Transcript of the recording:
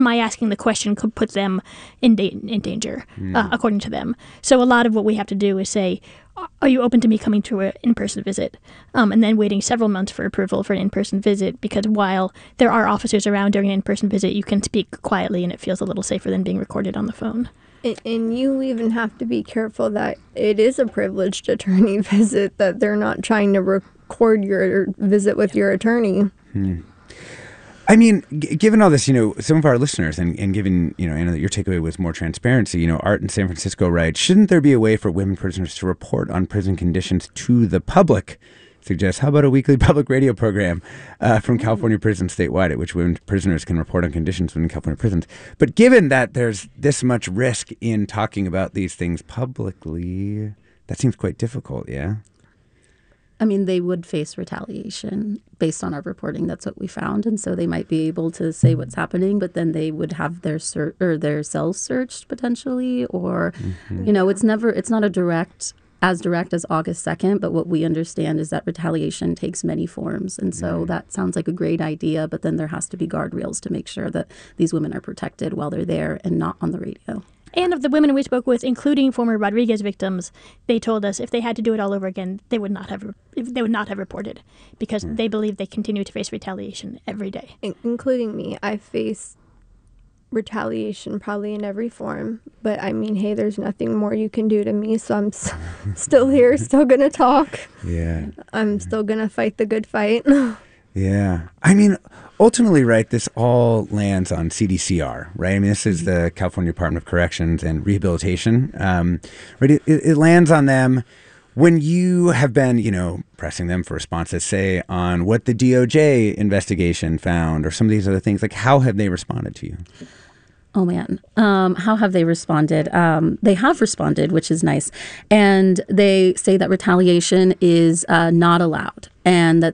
my asking the question could put them in danger, according to them. So a lot of what we have to do is say, are you open to me coming to an in-person visit? And then waiting several months for approval for an in-person visit, because while there are officers around during an in-person visit, you can speak quietly and it feels a little safer than being recorded on the phone. And you even have to be careful that it is a privileged attorney visit, that they're not trying to record your visit with your attorney. I mean, given all this, some of our listeners, and given, Anna, that your takeaway was more transparency, Art in San Francisco writes, shouldn't there be a way for women prisoners to report on prison conditions to the public? Suggests, how about a weekly public radio program from California prisons statewide, at which women prisoners can report on conditions within California prisons? But given that there's this much risk in talking about these things publicly, that seems quite difficult, yeah? I mean, they would face retaliation based on our reporting. That's what we found. And so they might be able to say what's happening, but then they would have their cells searched potentially, or, it's not as direct as August 2nd, but what we understand is that retaliation takes many forms. And so that sounds like a great idea, but then there has to be guardrails to make sure that these women are protected while they're there and not on the radio. And of the women we spoke with, including former Rodriguez victims, they told us if they had to do it all over again, they would not have reported, because they believe they continue to face retaliation every day. Including me. I face retaliation probably in every form, but I mean, hey, there's nothing more you can do to me, so I'm still here, still gonna talk. Yeah. I'm still gonna fight the good fight. Yeah. I mean, ultimately, right, this all lands on CDCR, right? I mean, this is the California Department of Corrections and Rehabilitation, right? It lands on them. When you have been, pressing them for responses, say, on what the DOJ investigation found or some of these other things, like, how have they responded to you? Oh, man. How have they responded? They have responded, which is nice. And they say that retaliation is not allowed, and that